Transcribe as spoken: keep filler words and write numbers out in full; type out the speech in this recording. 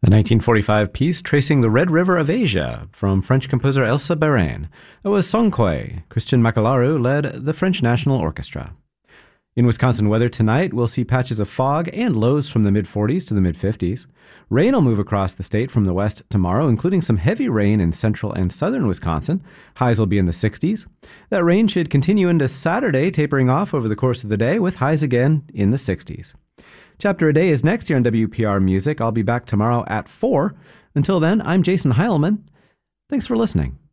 A nineteen forty-five piece tracing the Red River of Asia from French composer Elsa Barain. That was Songkhoi. Christian Makalaru led the French National Orchestra. In Wisconsin weather tonight, we'll see patches of fog and lows from the mid forties to the mid fifties. Rain will move across the state from the west tomorrow, including some heavy rain in central and southern Wisconsin. Highs will be in the sixties. That rain should continue into Saturday, tapering off over the course of the day, with highs again in the sixties. Chapter a Day is next here on W P R Music. I'll be back tomorrow at four. Until then, I'm Jason Heilman. Thanks for listening.